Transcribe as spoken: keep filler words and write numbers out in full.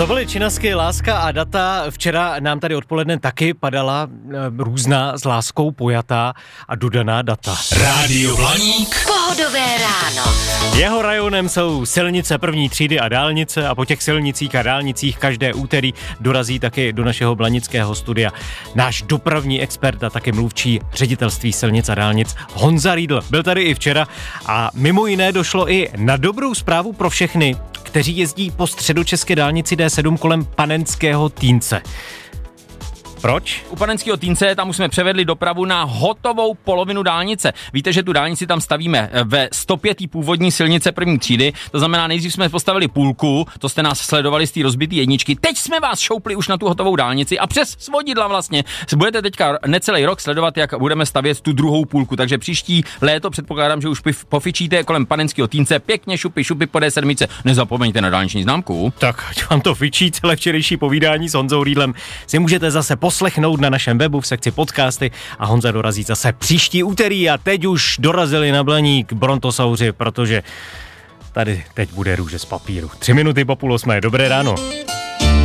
To byly Činasky, Láska a data. Včera nám tady odpoledne taky padala e, různá s láskou pojatá a dodaná data. Rádio Blaník. Pohodové ráno. Jeho rajonem jsou silnice první třídy a dálnice a po těch silnicích a dálnicích každé úterý dorazí taky do našeho blanického studia náš dopravní expert a taky mluvčí ředitelství silnic a dálnic Honza Riedl. Byl tady i včera a mimo jiné došlo i na dobrou zprávu pro všechny, kteří jezdí po středočeské dálnici D sedm kolem Panenského Týnce. Proč? U Panenského Týnce tam už jsme převedli dopravu na hotovou polovinu dálnice. Víte, že tu dálnici tam stavíme ve sto pět původní silnice první třídy, to znamená, nejdřív jsme postavili půlku, to jste nás sledovali z té rozbité jedničky, teď jsme vás šoupli už na tu hotovou dálnici a přes svodidla vlastně budete teďka necelý rok sledovat, jak budeme stavět tu druhou půlku, takže příští léto předpokládám, že už pofičíte kolem Panenského Týnce, pěkně šupy, šupy po D sedm. Nezapomeňte na dálniční známku. Tak, ať vám to fičí, celé včerejší povídání s Honzou Riedlem si můžete zase poslechnout na našem webu v sekci podcasty a Honza dorazí zase příští úterý a teď už dorazili na Blaník brontosauři, protože tady teď bude růže z papíru. Tři minuty po půl osmé. Dobré ráno.